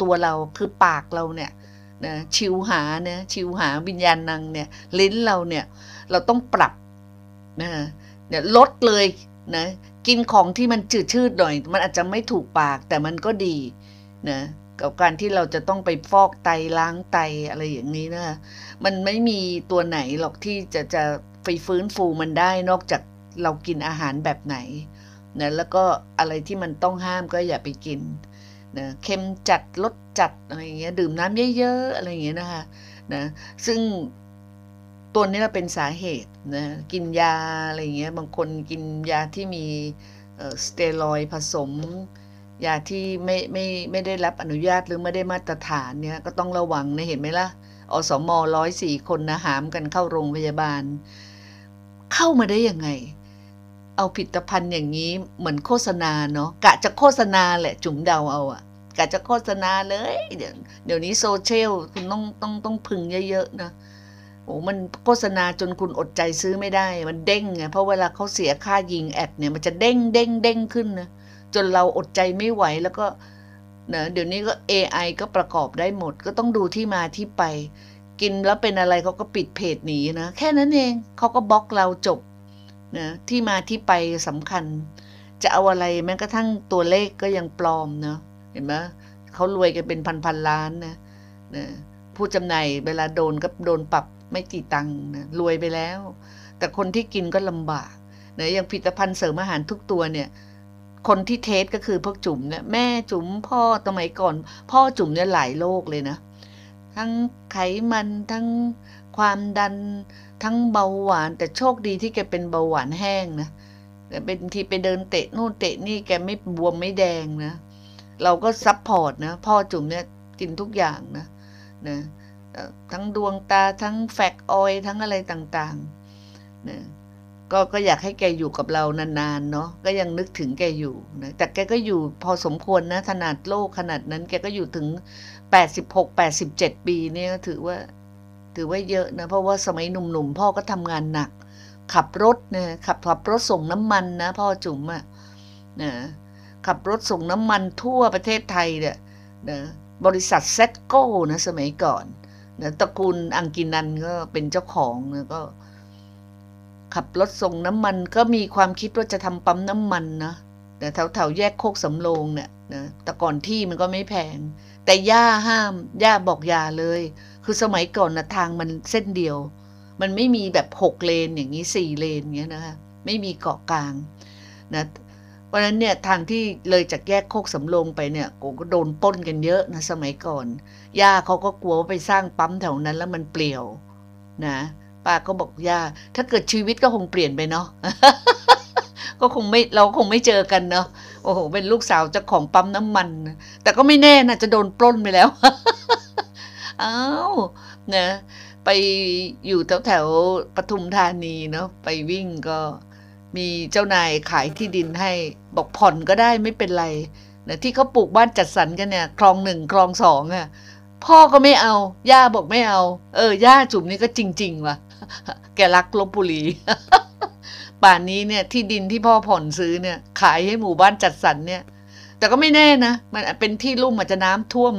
ตัวเราคือปากเราเนี่ยนะชิวหาเนี่ยชิวหาวิญญาณนังเนี่ยลิ้นเราเนี่ยเราต้องปรับนะเนี่ยลดเลยนะกินของที่มันจืดชืดหน่อยมันอาจจะไม่ถูกปากแต่มันก็ดีนะกับการที่เราจะต้องไปฟอกไตล้างไตอะไรอย่างนี้นะมันไม่มีตัวไหนหรอกที่จะไปฟื้นฟูมันได้นอกจากเรากินอาหารแบบไหนนะแล้วก็อะไรที่มันต้องห้ามก็อย่าไปกินนะเค็มจัดรสจัดอะไรอย่างเงี้ยดื่มน้ำเยอะๆอะไรอย่างเงี้ยนะคะนะซึ่งตัวนี้เป็นสาเหตุนะกินยาอะไรอย่างเงี้ยบางคนกินยาที่มีสเตียรอยด์ผสมยาที่ไม่ได้รับอนุญาตหรือไม่ได้มาตรฐานเนี่ยก็ต้องระวังนะเห็นไหมล่ะอสม104 คนนะหามกันเข้าโรงพยาบาลเข้ามาได้ยังไงเอาผลิตภัณฑ์อย่างนี้เหมือนโฆษณาเนาะกะจะโฆษณาแหละจุ๋มเดาเอาอะกะจะโฆษณาเลยเดี๋ยวนี้โซเชียลคุณต้องพึงเยอะๆนะโอ้มันโฆษณาจนคุณอดใจซื้อไม่ได้มันเด้งไงเพราะเวลาเขาเสียค่ายิงแอดเนี่ยมันจะเด้งขึ้นนะจนเราอดใจไม่ไหวแล้วก็นะเดี๋ยวนี้ก็ AI ก็ประกอบได้หมดก็ต้องดูที่มาที่ไปกินแล้วเป็นอะไรเขาก็ปิดเพจหนีนะแค่นั้นเองเขาก็บล็อกเราจบนะที่มาที่ไปสำคัญจะเอาอะไรแม้กระทั่งตัวเลขก็ยังปลอมเนาะเห็นไหมเขารวยกันเป็นพันล้านนะผู้จำหน่ายเวลาโดนก็โดนปรับไม่กี่ตังค์นะรวยไปแล้วแต่คนที่กินก็ลำบากนะอย่างผลิตภัณฑ์เสริมอาหารทุกตัวเนี่ยคนที่เทสก็คือพวกจุ๋มเนี่ยแม่จุ๋มพ่อสมัยก่อนพ่อจุ๋มเนี่ยหลายโรคเลยนะทั้งไขมันทั้งความดันทั้งเบาหวานแต่โชคดีที่แกเป็นเบาหวานแห้งนะแต่เป็นทีไปเดินเตะนู่นเตะนี่แกไม่บวมไม่แดงนะเราก็ซัพพอร์ตนะพ่อจุ๋มเนี่ยกินทุกอย่างนะทั้งดวงตาทั้งแฟกออยทั้งอะไรต่างๆนะก็อยากให้แกอยู่กับเรานานๆเนาะก็ยังนึกถึงแกอยู่นะแต่แกก็อยู่พอสมควรนะขนาดโลกขนาดนั้นแกก็อยู่ถึง86-87 ปีเนี่ยถือว่าเยอะนะเพราะว่าสมัยหนุ่มๆพ่อก็ทำงานหนักขับรถนะขับรถส่งน้ำมันนะพ่อจุ๋มอะนะขับรถส่งน้ำมันทั่วประเทศไทยเนี่ยนะบริษัทเซตโก้นะสมัยก่อนนะตระกูลอังกินันก็เป็นเจ้าของนะก็ขับรถส่งน้ำมันก็มีความคิดว่าจะทำปั๊มน้ำมันนะแต่แถวแยกโคกสำโรงเนี่ยนะแต่ก่อนที่มันก็ไม่แพงแต่ย่าห้ามย่าบอกอย่าเลยคือสมัยก่อนนะทางมันเส้นเดียวมันไม่มีแบบ6 เลนอย่างนี้4 เลนอย่างเงี้ยนะคะไม่มีเกาะกลางนะเพราะฉะนั้นเนี่ยทางที่เลยจากแยกโคกสำโรงไปเนี่ยก็โดนปล้นกันเยอะนะสมัยก่อนย่าเขาก็กลัวว่าไปสร้างปั๊มแถวนั้นแล้วมันเปลี่ยวนะป้าก็บอกย่าถ้าเกิดชีวิตก็คงเปลี่ยนไปเนาะ ก็คงไม่เราคงไม่เจอกันเนาะโอ้โหเป็นลูกสาวเจ้าของปั๊มน้ำมันแต่ก็ไม่แน่นะจะโดนปล้นไปแล้ว อ้าวนะไปอยู่แถวปทุมธานีเนาะไปวิ่งก็มีเจ้านายขายที่ดินให้บอกผ่อนก็ได้ไม่เป็นไรนะที่เขาปลูกบ้านจัดสรรกันเนี่ยคลอง 1คลอง 2อ่ะพ่อก็ไม่เอาย่าบอกไม่เอาย่าจุ๋มนี่ก็จริงๆว่ะแกรักลพบุรี ป่านนี้เนี่ยที่ดินที่พ่อผ่อนซื้อเนี่ยขายให้หมู่บ้านจัดสรรเนี่ยแต่ก็ไม่แน่นะมันเป็นที่ลุ่มอาจจะน้ำท่วม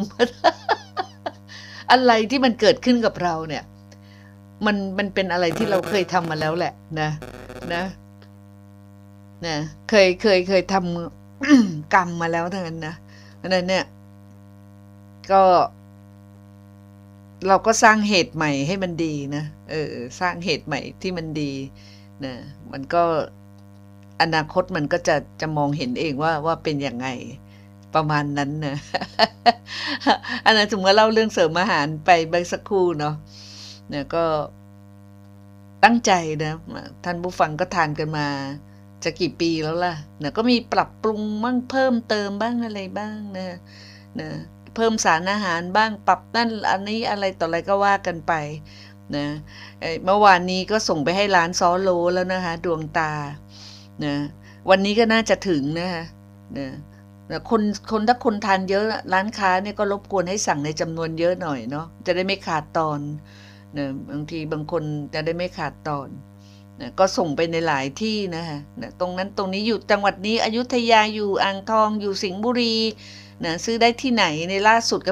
อะไรที่มันเกิดขึ้นกับเราเนี่ยมันเป็นอะไรที่เราเคยทำมาแล้วแหละนะเคยทำ กรรมมาแล้วทั้งนั้นนะเพราะนั้นเนี่ยก็เราก็สร้างเหตุใหม่ให้มันดีนะสร้างเหตุใหม่ที่มันดีนะมันก็อนาคตมันก็จะมองเห็นเองว่าเป็นยังไงประมาณนั้นนะอันนั้นถึงว่าเล่าเรื่องเสริมอาหารไปบางสักครู่เนาะเนี่ยก็ตั้งใจนะท่านผู้ฟังก็ทานกันมาจะกี่ปีแล้วล่ะเนี่ยก็มีปรับปรุงบ้างเพิ่มเติมบ้างอะไรบ้างนะเพิ่มสารอาหารบ้างปรับนั่นอันนี้อะไรต่ออะไรก็ว่ากันไปนะเมื่อวานนี้ก็ส่งไปให้ร้านซอโลแล้วนะคะดวงตานะวันนี้ก็น่าจะถึงนะคะคนถ้าคนทานเยอะร้านค้าเนี่ยก็รบกวนให้สั่งในจำนวนเยอะหน่อยเนาะจะได้ไม่ขาดตอนนะบางทีบางคนจะได้ไม่ขาดตอนนะก็ส่งไปในหลายที่นะคะตรงนั้นตรงนี้อยู่จังหวัดนี้อยุธยาอยู่อ่างทองอยู่สิงห์บุรีนะซื้อได้ที่ไหนในล่าสุดก็